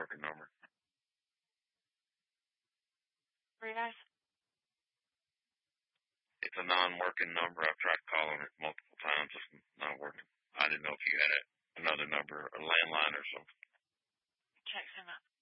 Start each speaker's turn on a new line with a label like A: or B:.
A: working number.
B: For you guys?
A: It's a non-working number. I've tried calling it multiple times. It's not working. I didn't know if you had another number, a landline or something.
B: Check him out.